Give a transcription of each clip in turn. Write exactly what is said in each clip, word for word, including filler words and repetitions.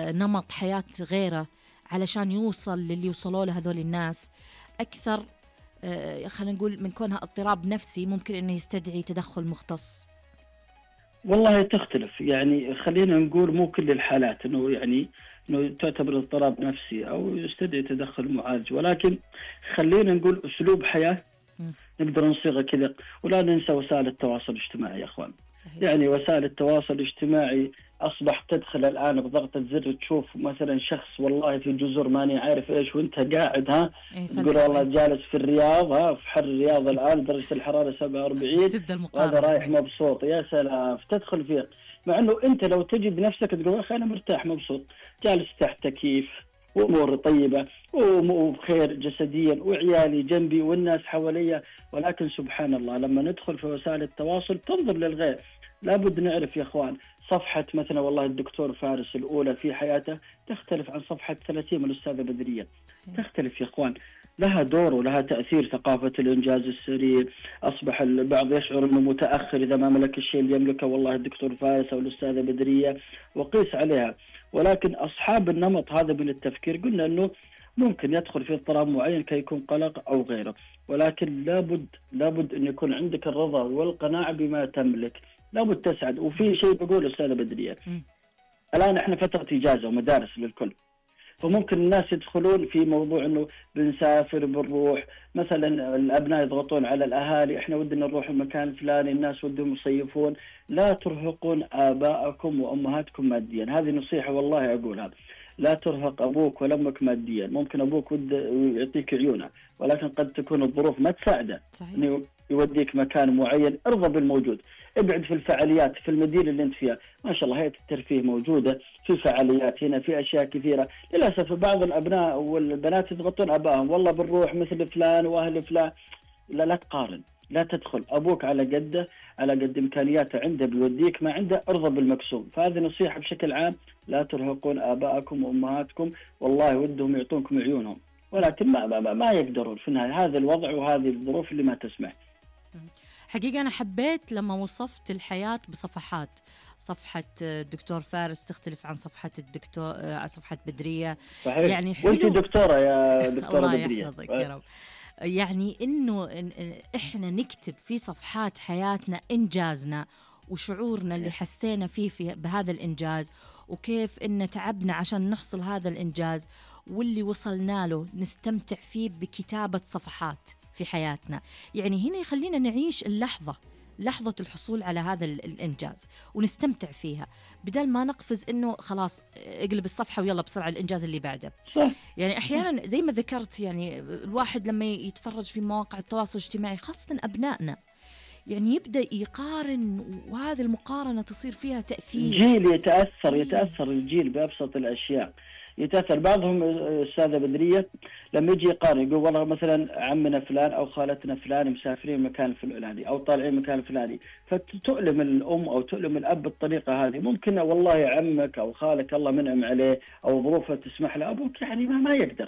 نمط حياة غيره علشان يوصل للي وصلوا له هذول الناس أكثر، خلينا نقول من كونها اضطراب نفسي ممكن أنه يستدعي تدخل مختص؟ والله تختلف، يعني خلينا نقول مو كل الحالات انه يعني انه تعتبر اضطراب نفسي او يستدعي تدخل معالج، ولكن خلينا نقول اسلوب حياة نقدر نصيغه كذا. ولا ننسى وسائل التواصل الاجتماعي يا اخوان. صحيح. يعني وسائل التواصل الاجتماعي اصبح تدخل الان بضغطة زر تشوف مثلا شخص والله في جزر ماني عارف ايش وانت قاعد ها إيه تقول والله جالس في الرياض ها في حر الرياض الان درجة الحرارة سبعة وأربعين وهذا رايح مبسوط، يا سلام تدخل فيه، مع انه انت لو تجد نفسك تقول اخي انا مرتاح مبسوط جالس تحت تكييف وامور طيبه وبخير جسديا وعيالي جنبي والناس حواليا. ولكن سبحان الله لما ندخل في وسائل التواصل تنظر للغير. لابد نعرف يا اخوان صفحه مثلا والله الدكتور فارس الاولى في حياته تختلف عن صفحه ثلاثين من الاستاذه بدريه، تختلف يا اخوان، لها دور ولها تاثير. ثقافه الانجاز السريع، اصبح البعض يشعر انه متاخر اذا ما ملك الشيء اللي يملكه والله الدكتور فارس او الاستاذه بدريه وقيس عليها. ولكن أصحاب النمط هذا من التفكير قلنا أنه ممكن يدخل في اضطراب معين كي يكون قلق أو غيره، ولكن لابد لابد أن يكون عندك الرضا والقناعة بما تملك، لابد تسعد. وفي شيء بقول أستاذة بدرية، الآن إحنا فترة إجازة ومدارس للكل، فممكن الناس يدخلون في موضوع أنه بنسافر بنروح، مثلا الأبناء يضغطون على الأهالي إحنا ودنا نروح المكان الفلاني، الناس ودهم يصيفون. لا ترهقون آباءكم وأمهاتكم ماديا، هذه نصيحة والله أقولها. لا ترهق أبوك ولا أمك ماديا، ممكن أبوك ود يعطيك عيونه ولكن قد تكون الظروف ما تساعده إنه يوديك مكان معين. ارضى بالموجود، ابعد في الفعاليات في المدينة اللي انت فيها، ما شاء الله هيئة الترفيه موجودة، في فعاليات هنا، في أشياء كثيرة. للأسف بعض الأبناء والبنات يضغطون أبائهم والله بنروح مثل فلان وأهل فلان. لا لا تقارن، لا تدخل، أبوك على قده على قد إمكانياته عنده بيوديك ما عنده، ارضى بالمكسوب. فهذه نصيحة بشكل عام، لا ترهقون آباءكم وأمهاتكم، والله ودهم يعطونكم عيونهم ولكن ما, ما, ما يقدرون في النهاية، هذا الوضع وهذه الظروف اللي ما تسمح. حقيقة أنا حبيت لما وصفت الحياة بصفحات، صفحة الدكتور فارس تختلف عن صفحة الدكتور عن صفحة بدرية. صحيح. يعني حلو. وانت دكتورة يا دكتورة الله بدرية. الله يحفظك يا رب. يعني إنه إحنا نكتب في صفحات حياتنا إنجازنا وشعورنا اللي حسينا فيه في بهذا الإنجاز، وكيف إن تعبنا عشان نحصل هذا الإنجاز، واللي وصلنا له نستمتع فيه بكتابة صفحات في حياتنا. يعني هنا يخلينا نعيش اللحظة، لحظة الحصول على هذا الإنجاز ونستمتع فيها، بدل ما نقفز إنه خلاص اقلب الصفحة ويلا بسرعة الإنجاز اللي بعده. يعني أحيانا زي ما ذكرت، يعني الواحد لما يتفرج في مواقع التواصل الاجتماعي خاصة أبنائنا يعني يبدأ يقارن، وهذه المقارنة تصير فيها تأثير. جيل يتأثر يتأثر الجيل بأبسط الأشياء، يتأثر. بعضهم أستاذة بدرية لما يجي يقارن يقول والله مثلا عمنا فلان أو خالتنا فلان مسافرين مكان الفلاني أو طالعين مكان الفلاني، فتؤلم الأم أو تؤلم الأب بالطريقة هذه. ممكن والله عمك أو خالك الله منعم عليه أو ظروفه تسمح له، أبوك يعني ما, ما يقدر.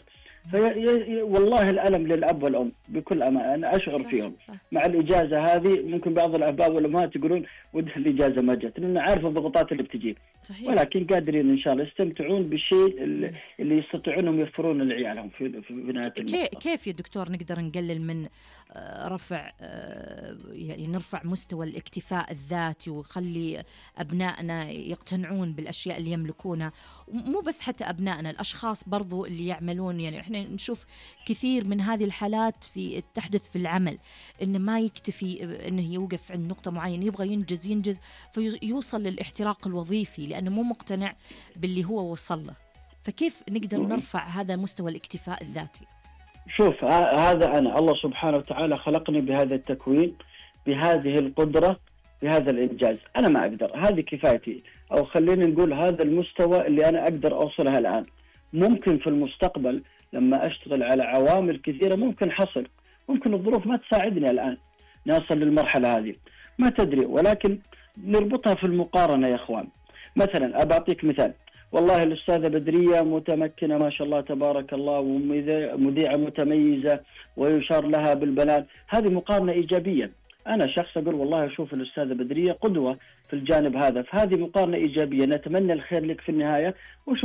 في والله الألم للأب والأم بكل أمانة، أنا أشعر صح فيهم صح. مع الإجازة هذه ممكن بعض الآباء والأمهات يقولون ودها الإجازة ما جت، لأنه عارف الضغوطات اللي بتجي، ولكن قادرين إن شاء الله يستمتعون بالشيء اللي, اللي يستطيعون يوفرون لعيالهم في, في نهاية المطاف. كيف يا دكتور نقدر نقلل من رفع يعني نرفع مستوى الاكتفاء الذاتي وخلي أبنائنا يقتنعون بالأشياء اللي يملكونها؟ مو بس حتى أبنائنا، الأشخاص برضو اللي يعملون، يعني إحنا نشوف كثير من هذه الحالات في تحدث في العمل، إنه ما يكتفي إنه يوقف عند نقطة معينة، يبغى ينجز ينجز فيوصل للاحتراق الوظيفي لأنه مو مقتنع باللي هو وصل له. فكيف نقدر نرفع هذا مستوى الاكتفاء الذاتي؟ شوف، هذا أنا الله سبحانه وتعالى خلقني بهذا التكوين، بهذه القدرة، بهذا الإنجاز. أنا ما أقدر، هذه كفايتي، أو خلينا نقول هذا المستوى اللي أنا أقدر أوصلها الآن. ممكن في المستقبل لما أشتغل على عوامل كثيرة ممكن حصل، ممكن الظروف ما تساعدني الآن نصل للمرحلة هذه، ما تدري. ولكن نربطها في المقارنة يا إخوان. مثلا أبعطيك مثال، والله الأستاذة بدرية متمكنة ما شاء الله تبارك الله ومذيعة متميزة ويشار لها بالبنان، هذه مقارنة إيجابية. أنا شخص أقول والله أشوف الأستاذة بدرية قدوة في الجانب هذا، فهذه مقارنة إيجابية، نتمنى الخير لك في النهاية.